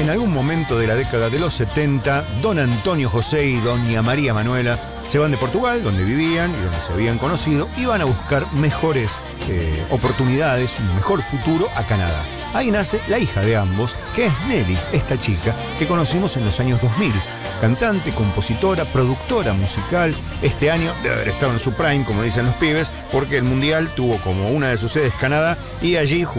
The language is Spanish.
en algún momento de la década de los 70, don Antonio José y doña María Manuela se van de Portugal, donde vivían y donde se habían conocido, y van a buscar mejores oportunidades, un mejor futuro a Canadá. Ahí nace la hija de ambos, que es Nelly, esta chica que conocimos en los años 2000. Cantante, compositora, productora musical. Este año debe haber estado en su prime, como dicen los pibes, porque el Mundial tuvo como una de sus sedes Canadá y allí jugó